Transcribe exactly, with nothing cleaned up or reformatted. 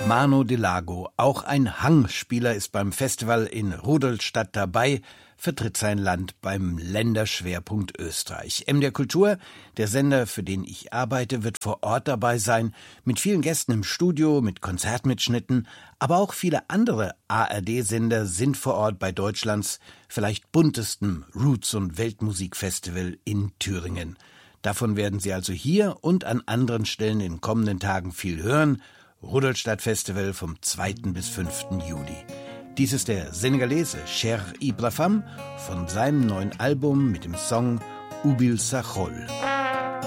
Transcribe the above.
Mano Delago, auch ein Hang-Spieler, ist beim Festival in Rudolstadt dabei, vertritt sein Land beim Länderschwerpunkt Österreich. M D R Kultur, der Sender, für den ich arbeite, wird vor Ort dabei sein, mit vielen Gästen im Studio, mit Konzertmitschnitten, aber auch viele andere A R D-Sender sind vor Ort bei Deutschlands vielleicht buntestem Roots- und Weltmusikfestival in Thüringen. Davon werden Sie also hier und an anderen Stellen in kommenden Tagen viel hören. Rudolstadt Festival vom zweiten bis fünften Juli. Dies ist der Senegalese Cheikh Ibra Fam von seinem neuen Album mit dem Song Ubil Sakhol.